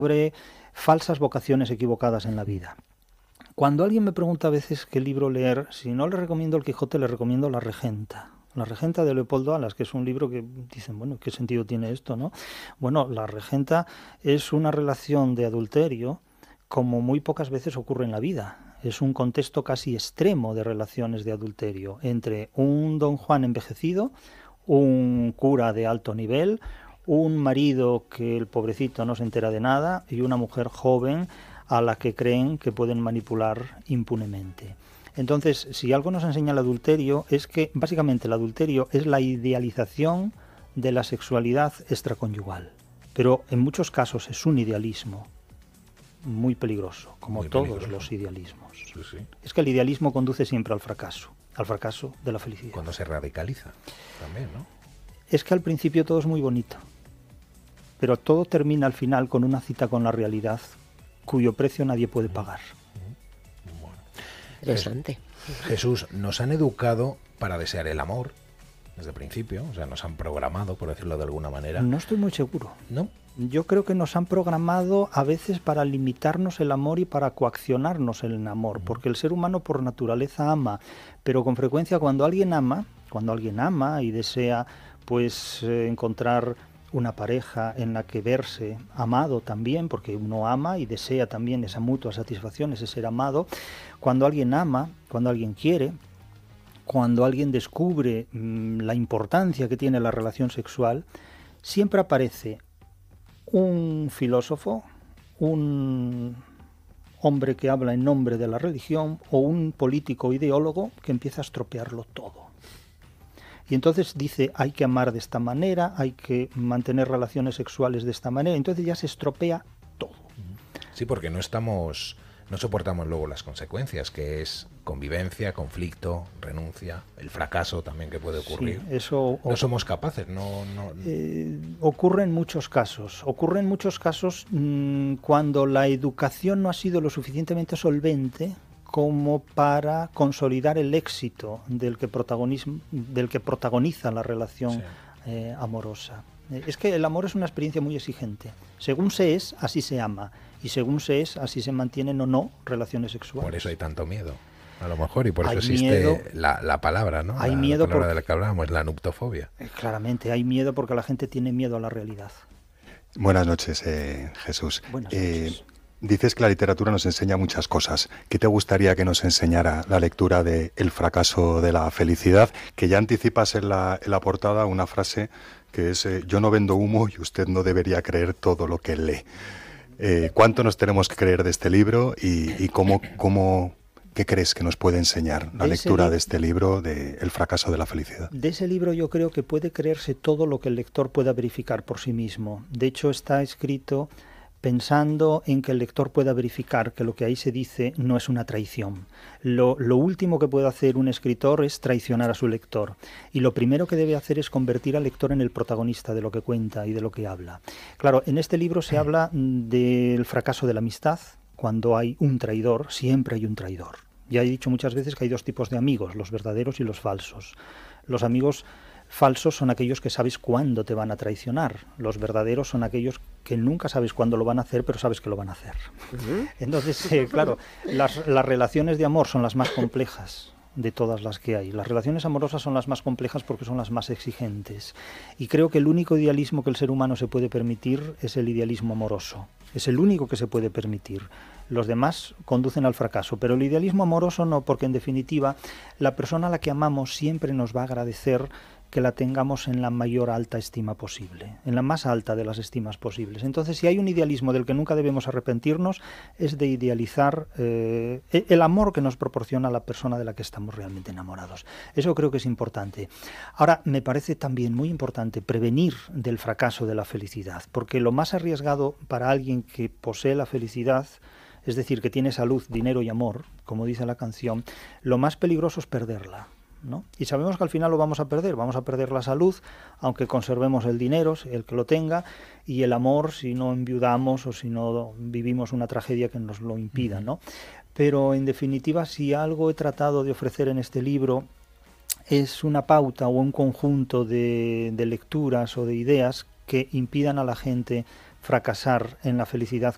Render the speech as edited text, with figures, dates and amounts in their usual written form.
sobre falsas vocaciones equivocadas en la vida. Cuando alguien me pregunta a veces qué libro leer, si no le recomiendo El Quijote, le recomiendo La Regenta. La Regenta de Leopoldo Alas, que es un libro que dicen, bueno, ¿qué sentido tiene esto, no? Bueno, La Regenta es una relación de adulterio como muy pocas veces ocurre en la vida. Es un contexto casi extremo de relaciones de adulterio entre un don Juan envejecido, un cura de alto nivel, un marido que el pobrecito no se entera de nada y una mujer joven a la que creen que pueden manipular impunemente. Entonces, si algo nos enseña el adulterio es que básicamente el adulterio es la idealización de la sexualidad extraconyugal, pero en muchos casos es un idealismo muy peligroso, como muy todos peligroso. Los idealismos. Sí. Es que el idealismo conduce siempre al fracaso de la felicidad. Cuando se radicaliza también, ¿no? Es que al principio todo es muy bonito, pero todo termina al final con una cita con la realidad cuyo precio nadie puede pagar. Bueno. Interesante. Jesús, nos han educado para desear el amor desde el principio, o sea, nos han programado, por decirlo de alguna manera. No estoy muy seguro. ¿No? Yo creo que nos han programado a veces para limitarnos el amor y para coaccionarnos el amor, porque el ser humano por naturaleza ama, pero con frecuencia cuando alguien ama y desea pues encontrar una pareja en la que verse amado también, porque uno ama y desea también esa mutua satisfacción, ese ser amado. Cuando alguien ama, cuando alguien quiere, cuando alguien descubre la importancia que tiene la relación sexual, siempre aparece un filósofo, un hombre que habla en nombre de la religión o un político ideólogo que empieza a estropearlo todo. Y entonces dice, hay que amar de esta manera, hay que mantener relaciones sexuales de esta manera. Entonces ya se estropea todo. Sí, porque no soportamos luego las consecuencias, que es convivencia, conflicto, renuncia, el fracaso también que puede ocurrir. Sí, eso no somos capaces, ocurre en muchos casos. Ocurre en muchos casos cuando la educación no ha sido lo suficientemente solvente como para consolidar el éxito del que protagoniza la relación amorosa. Es que el amor es una experiencia muy exigente. Según se es, así se ama. Y según se es, así se mantienen o no relaciones sexuales. Por eso hay tanto miedo, a lo mejor, y por eso existe la palabra, ¿no? Hay miedo, la palabra de la que hablábamos, la nuptofobia. Claramente, hay miedo porque la gente tiene miedo a la realidad. Buenas noches, Jesús. Buenas noches. Dices que la literatura nos enseña muchas cosas. ¿Qué te gustaría que nos enseñara la lectura de El fracaso de la felicidad? Que ya anticipas en la portada una frase que es yo no vendo humo y usted no debería creer todo lo que lee. ¿Cuánto nos tenemos que creer de este libro y qué crees que nos puede enseñar la lectura de este libro de El fracaso de la felicidad? De ese libro yo creo que puede creerse todo lo que el lector pueda verificar por sí mismo. De hecho está escrito pensando en que el lector pueda verificar que lo que ahí se dice no es una traición. Lo último que puede hacer un escritor es traicionar a su lector. Y lo primero que debe hacer es convertir al lector en el protagonista de lo que cuenta y de lo que habla. Claro, en este libro se habla del fracaso de la amistad. Cuando hay un traidor, siempre hay un traidor. Ya he dicho muchas veces que hay dos tipos de amigos, los verdaderos y los falsos. Los amigos falsos son aquellos que sabes cuándo te van a traicionar. Los verdaderos son aquellos que nunca sabes cuándo lo van a hacer, pero sabes que lo van a hacer. Entonces, claro, las relaciones de amor son las más complejas de todas las que hay. Las relaciones amorosas son las más complejas porque son las más exigentes. Y creo que el único idealismo que el ser humano se puede permitir es el idealismo amoroso. Es el único que se puede permitir. Los demás conducen al fracaso, pero el idealismo amoroso no, porque en definitiva la persona a la que amamos siempre nos va a agradecer que la tengamos en la mayor alta estima posible, en la más alta de las estimas posibles. Entonces, si hay un idealismo del que nunca debemos arrepentirnos, es de idealizar el amor que nos proporciona la persona de la que estamos realmente enamorados. Eso creo que es importante. Ahora, me parece también muy importante prevenir del fracaso de la felicidad, porque lo más arriesgado para alguien que posee la felicidad, es decir, que tiene salud, dinero y amor, como dice la canción, lo más peligroso es perderla, ¿no? Y sabemos que al final lo vamos a perder la salud, aunque conservemos el dinero, el que lo tenga, y el amor si no enviudamos o si no vivimos una tragedia que nos lo impida, ¿no? Pero en definitiva, si algo he tratado de ofrecer en este libro es una pauta o un conjunto de lecturas o de ideas que impidan a la gente fracasar en la felicidad